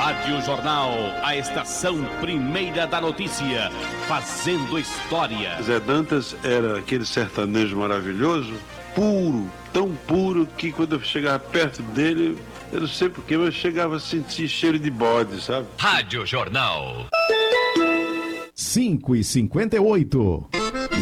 Rádio Jornal, a estação primeira da notícia, fazendo história. Zé Dantas era aquele sertanejo maravilhoso, puro, tão puro que quando eu chegava perto dele, eu não sei porquê, mas eu chegava a sentir cheiro de bode, sabe? Rádio Jornal. 5h58.